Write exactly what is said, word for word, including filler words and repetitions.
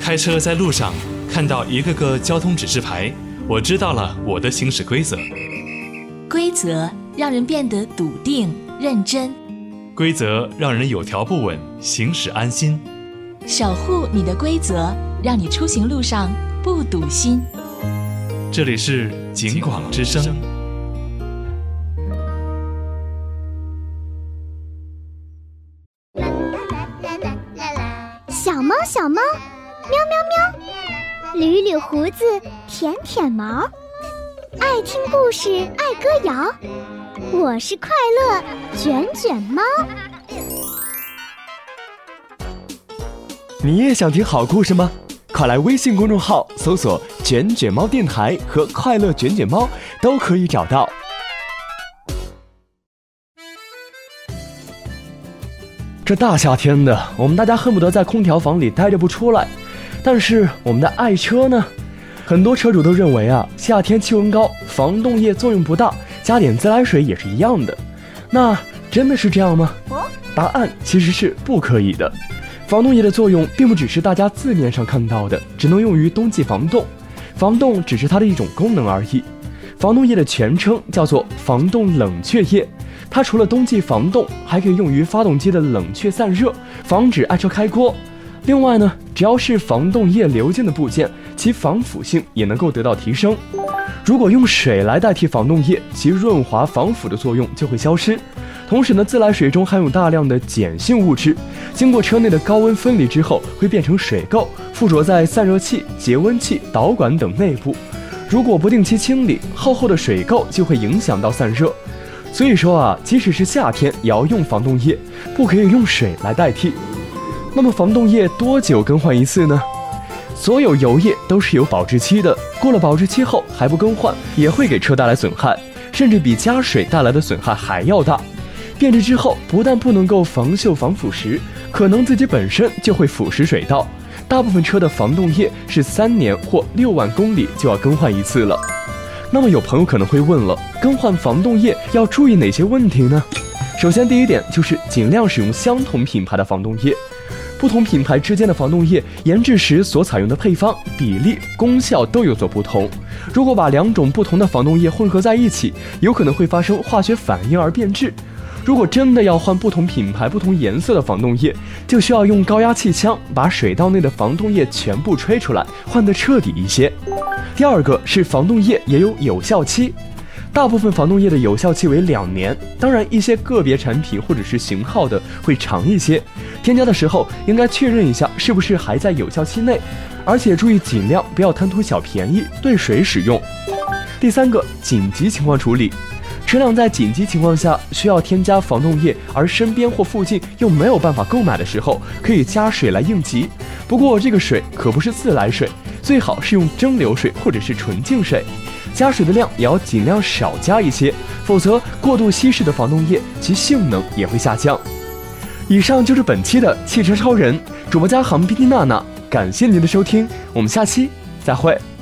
开车在路上看到一个个交通指示牌，我知道了我的行驶规则。 规则让人变得笃定认真， 规则让人有条不紊，行驶安心。 守护你的规则，让你出行路上不堵心。 这里是警广之声。 小猫小猫，喵喵喵，捋捋胡子，舔舔毛，爱听故事，爱歌谣。我是快乐卷卷猫。 你也想听好故事吗？快来微信公众号搜索卷卷猫电台和快乐卷卷猫，都可以找到。这大夏天的，我们大家恨不得在空调房里待着不出来，但是我们的爱车呢？很多车主都认为啊，夏天气温高，防冻液作用不大，加点自来水也是一样的。那真的是这样吗？答案其实是不可以的。防冻液的作用并不只是大家字面上看到的，只能用于冬季防冻，防冻只是它的一种功能而已。防冻液的全称叫做防冻冷却液，它除了冬季防冻，还可以用于发动机的冷却散热，防止爱车开锅。另外呢，只要是防冻液流进的部件，其防腐性也能够得到提升。如果用水来代替防冻液，其润滑防腐的作用就会消失。同时呢，自来水中含有大量的碱性物质，经过车内的高温分离之后，会变成水垢，附着在散热器、节温器、导管等内部。如果不定期清理，厚厚的水垢就会影响到散热。所以说啊，即使是夏天也要用防冻液，不可以用水来代替。那么防冻液多久更换一次呢？所有油液都是有保质期的，过了保质期后还不更换，也会给车带来损害，甚至比加水带来的损害还要大。变质之后，不但不能够防锈防腐蚀，可能自己本身就会腐蚀水道。大部分车的防冻液是三年或六万公里就要更换一次了。那么有朋友可能会问了，更换防冻液要注意哪些问题呢？首先第一点就是尽量使用相同品牌的防冻液。不同品牌之间的防冻液研制时所采用的配方、比例、功效都有所不同。如果把两种不同的防冻液混合在一起，有可能会发生化学反应而变质。如果真的要换不同品牌、不同颜色的防冻液，就需要用高压气枪把水道内的防冻液全部吹出来，换得彻底一些。第二个是防冻液也有有效期，大部分防冻液的有效期为两年，当然一些个别产品或者是型号的会长一些。添加的时候应该确认一下是不是还在有效期内，而且注意尽量不要贪图小便宜兑水使用。第三个，紧急情况处理。车辆在紧急情况下需要添加防冻液，而身边或附近又没有办法购买的时候，可以加水来应急。不过这个水可不是自来水，最好是用蒸馏水或者是纯净水。加水的量也要尽量少加一些，否则过度稀释的防冻液其性能也会下降。以上就是本期的汽车超人，主播嘉航、B T娜娜，感谢您的收听，我们下期再会。